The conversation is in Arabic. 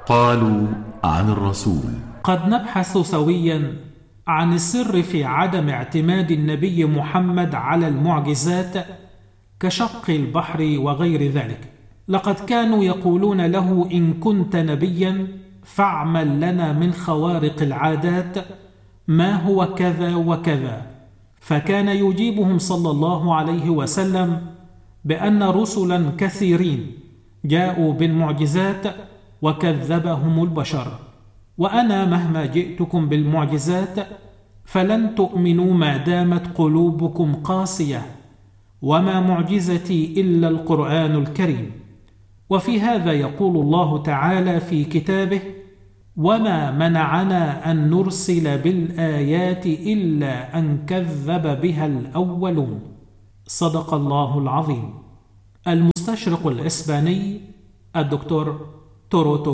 قالوا عن الرسول. قد نبحث سويا عن السر في عدم اعتماد النبي محمد على المعجزات كشق البحر وغير ذلك. لقد كانوا يقولون له: إن كنت نبيا فاعمل لنا من خوارق العادات ما هو كذا وكذا. فكان يجيبهم صلى الله عليه وسلم بأن رسلا كثيرين جاءوا بالمعجزات وكذبهم البشر، وأنا مهما جئتكم بالمعجزات فلن تؤمنوا ما دامت قلوبكم قاسية، وما معجزتي إلا القرآن الكريم. وفي هذا يقول الله تعالى في كتابه: وما منعنا أن نرسل بالآيات إلا أن كذب بها الأولون. صدق الله العظيم. المستشرق الإسباني الدكتور توروتو